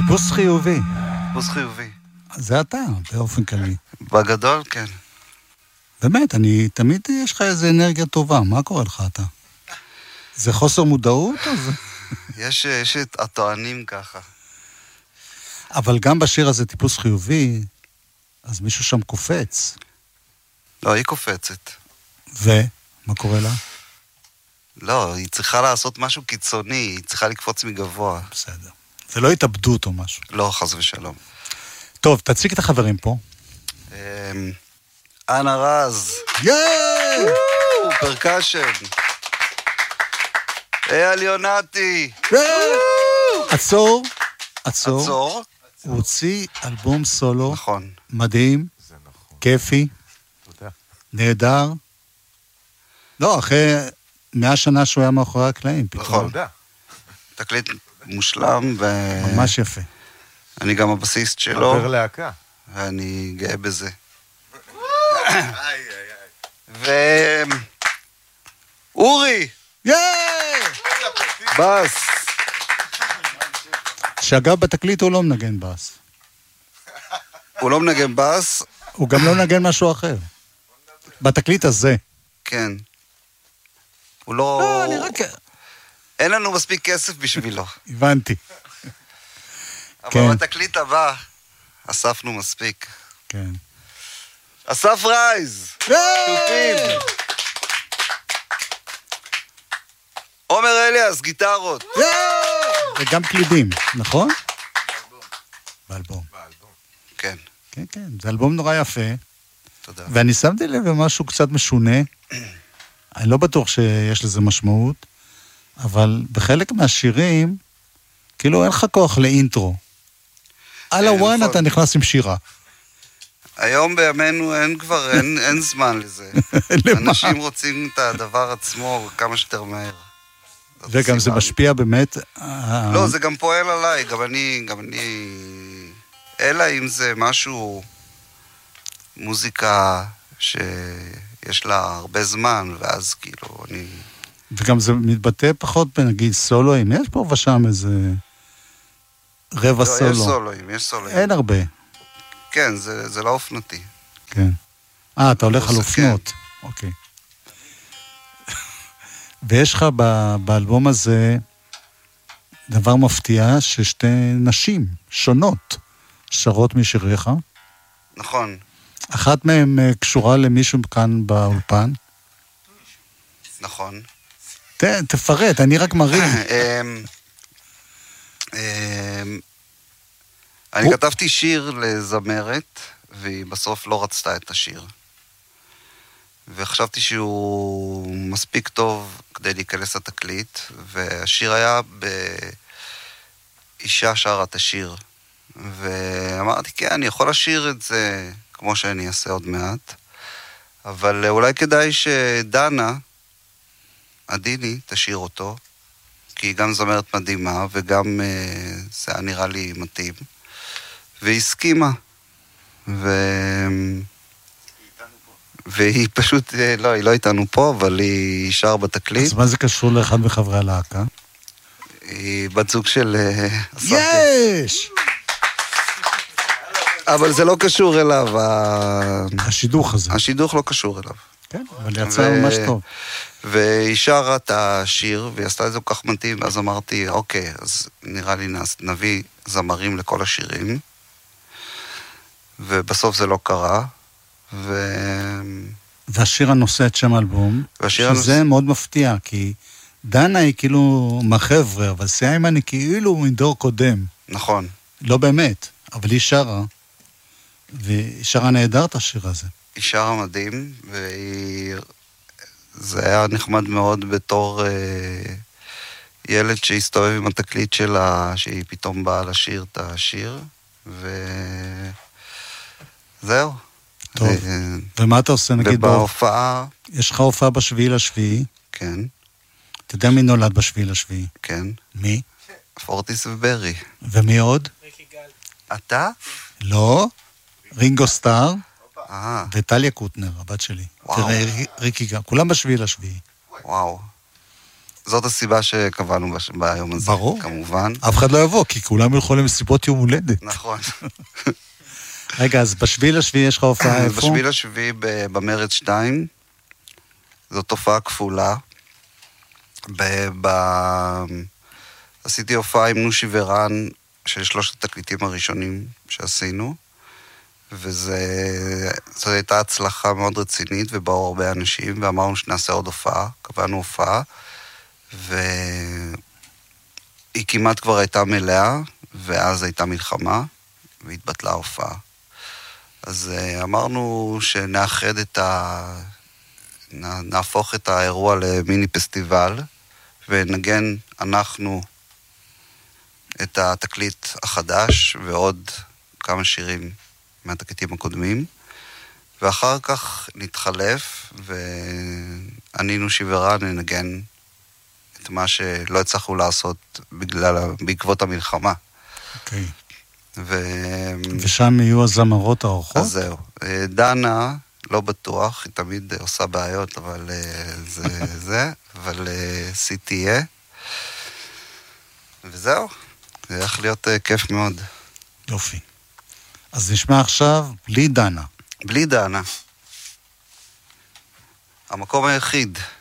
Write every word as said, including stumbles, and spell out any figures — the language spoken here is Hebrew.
טיפוס חיובי. טיפוס חיובי. זה אתה, באופן כללי. בגדול, כן. באמת, אני, תמיד יש לך איזו אנרגיה טובה, מה קורה לך אתה? זה חוסר מודעות או זה? יש, יש את הטוענים ככה. אבל גם בשיר הזה טיפוס חיובי, אז מישהו שם קופץ. לא, היא קופצת. ומה קורה לה? לא, היא צריכה לעשות משהו קיצוני, היא צריכה לקפוץ מגבוה. בסדר. זה לא התאבדות או משהו. לא, חס ושלום. טוב, תציג את החברים פה. אנה רז. יאיי! פרקשן. אייל יונתי. עצור, עצור. עצור. הוא הוציא אלבום סולו. נכון. מדהים. זה נכון. כיפי. תודה. נהדר. לא, אחרי מאה שנה שהוא היה מאחורי הקלעים. נכון. תודה. תקליט מושלם ו... ממש יפה. אני גם הבסיסט שלו. עבר להקה. ואני גאה בזה. ו... אורי! יאיי! בס! שאגב, בתקליט הוא לא מנגן בס. הוא לא מנגן בס? הוא גם לא מנגן משהו אחר. בתקליט הזה. כן. הוא לא... לא, אני רק... אין לנו מספיק כסף בשבילו. הבנתי. אבל כן. בתקליט הבא אספנו מספיק. כן. אסף רייז! תופים! עומר אליאס, גיטרות. וגם קלידים, נכון? באלבום. כן, כן, כן, זה אלבום נורא יפה. תודה. ואני שמתי לב למשהו קצת משונה. אני לא בטוח שיש לזה משמעות, אבל בחלק מהשירים, כאילו אין לך כוח לאינטרו. על הוואן אתה נכנס עם שירה. היום בימינו אין כבר, אין, אין זמן לזה. למה? אנשים רוצים את הדבר עצמו כמה שיותר מהר. וגם זה משפיע באמת... לא, זה גם פועל עליי, גם אני, גם אני... אלא אם זה משהו, מוזיקה שיש לה הרבה זמן, ואז כאילו אני... וגם זה מתבטא פחות בנגיד סולואים. יש פה ושם איזה רבע לא, סולו. יש סולואים, יש סולואים. אין הרבה. כן, זה, זה לא אופנתי. כן. אה, אתה הולך על זה אופנות. אוקיי. ויש לך ב- באלבום הזה דבר מפתיע ששתי נשים שונות שרות משיריך. נכון. אחת מהן אה, קשורה למישהו כאן באולפן. נכון. ת, תפרט, אני רק מרים. אמ, אמ, אני כתבתי שיר לזמרת, והיא בסוף לא רצתה את השיר. וחשבתי שהוא מספיק טוב כדי להיכנס לתקליט, והשיר היה באישה שרה את השיר. ואמרתי, כן, אני יכול לשיר את זה כמו שאני אעשה עוד מעט, אבל אולי כדאי שדנה, עדיני, תשאיר אותו, כי היא גם זמרת מדהימה, וגם אה, זה היה נראה לי מתאים. והיא הסכימה. ו... והיא פשוט, לא, היא לא איתנו פה, אבל היא שר בתקליט. אז מה זה קשור לאחד מחברי הלהקה? היא בת זוג של... אסף. יש! אבל זה לא קשור אליו. ה- השידוך הזה. השידוך לא קשור אליו. כן, אבל יצא ו- ממש טוב. והיא שרה את השיר, והיא עשתה את זה כל כך מתאים, ואז אמרתי, אוקיי, אז נראה לי נס- נביא זמרים לכל השירים, ובסוף זה לא קרה, ו... והשיר הנושא את שם האלבום, והשיר שזה הנושא- מאוד מפתיע, כי דנה היא כאילו מהחבר'ה, אבל סיימן היא כאילו מדור קודם. נכון. לא באמת, אבל היא שרה, והיא שרה נהדר את השיר הזה. היא שרה מדהים, והיא... זה היה נחמד מאוד בתור אה, ילד שהסתובב עם התקליט שלה, שהיא פתאום באה לשיר את השיר, וזהו. טוב. אה, ומה אתה עושה נגיד בהופעה? ובהופעה, יש לך הופעה בשביעי לשביעי, כן, אתה יודע מי נולד בשביעי לשביעי? כן, מי? פורטיס וברי. ומי עוד? אתה? לא, רינגו סטאר אה, וטליה קוטנר, הבת שלי. וואו. תראה, ריקי גם, כולם בשביעי לשביעי. וואו. זאת הסיבה שקבענו בש... ביום הזה. ברור. כמובן. אף אחד לא יבוא, כי כולם ילכו למסיבות יום הולדת. נכון. רגע, אז בשביל השביעי יש לך הופעה איפה? בשביל השביעי במרד שתיים, זאת הופעה כפולה. ב... ב... עשיתי הופעה עם נושי ורן של שלושת התקליטים הראשונים שעשינו, וזו הייתה הצלחה מאוד רצינית, ובאו הרבה אנשים, ואמרנו שנעשה עוד הופעה, קבענו הופעה, והיא כמעט כבר הייתה מלאה, ואז הייתה מלחמה, והתבטלה ההופעה. אז אמרנו שנאחד את ה... נהפוך את האירוע למיני פסטיבל, ונגן אנחנו את התקליט החדש, ועוד כמה שירים מהתקליטים הקודמים, ואחר כך נתחלף, ואני נושי ורן ננגן את מה שלא הצלחנו לעשות בגלל, בעקבות המלחמה. אוקיי. ו... ושם יהיו הזמרות האורחות? אז זהו. דנה, לא בטוח, היא תמיד עושה בעיות, אבל זה זה, אבל סי תהיה. וזהו, זה הולך להיות כיף מאוד. יופי. אז נשמע עכשיו בלי דנה. בלי דנה. המקום היחיד.